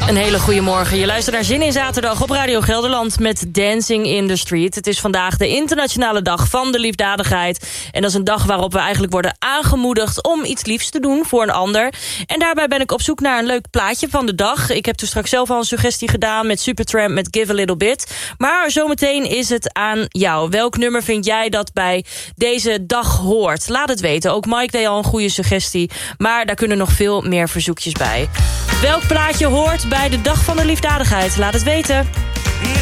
Een hele goede morgen. Je luistert naar Zin in Zaterdag op Radio Gelderland met Dancing in the Street. Het is vandaag de internationale dag van de liefdadigheid. En dat is een dag waarop we eigenlijk worden aangemoedigd om iets liefs te doen voor een ander. En daarbij ben ik op zoek naar een leuk plaatje van de dag. Ik heb toen straks zelf al een suggestie gedaan met Supertramp met Give a Little Bit. Maar zometeen is het aan jou. Welk nummer vind jij dat bij deze dag hoort? Laat het weten. Ook Mike deed al een goede suggestie. Maar daar kunnen nog veel meer verzoekjes bij. Welk plaatje hoort bij de dag van de liefdadigheid? Laat het weten.